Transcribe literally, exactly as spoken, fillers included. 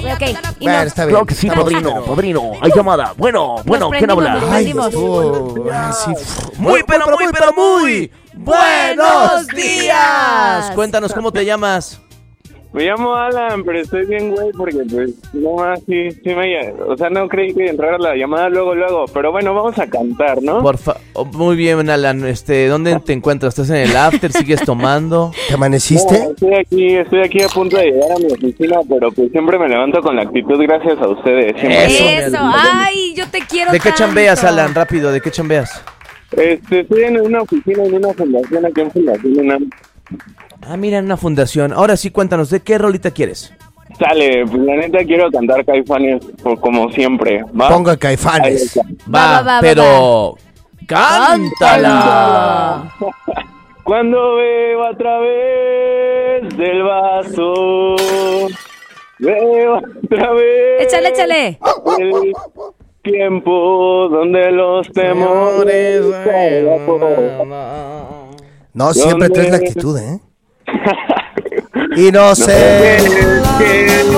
Ok, y Bueno, no- está bien. Claro que sí, Estamos- padrino, padrino. Hay llamada. Bueno, bueno, ¿quién prendimos, habla? nos Ay, prendimos. estuvo- ay, sí. Muy, pero muy, pero muy. ¡Buenos días! Cuéntanos cómo te llamas. Me llamo Alan, pero estoy bien, güey, porque pues no más, sí, sí me... O sea, no creí que entrara la llamada luego, luego. Pero bueno, vamos a cantar, ¿no? Por fa- oh, muy bien, Alan. Este, ¿dónde te encuentras? ¿Estás en el after? ¿Sigues tomando? ¿Te No, amaneciste? estoy aquí, estoy aquí a punto de llegar a mi oficina, pero pues siempre me levanto con la actitud gracias a ustedes. Siempre. Eso, Eso, ay, yo te quiero ¿De qué tanto. chambeas, Alan? Rápido, ¿de qué chambeas? Este, estoy en una oficina, en una fundación aquí en Fundación UNAM. Ah, mira, en una fundación. Ahora sí, cuéntanos, ¿de qué rolita quieres? Sale, pues la neta quiero cantar Caifanes por- como siempre, ¿va? Ponga Ahí Caifanes. está. Va, va, va, va, pero... ¡Cántala! Cuando veo a través del vaso, veo a través Échale, échale. del tiempo donde los temores No, siempre ¿Dónde? traes la actitud, ¿eh? Y no sé. que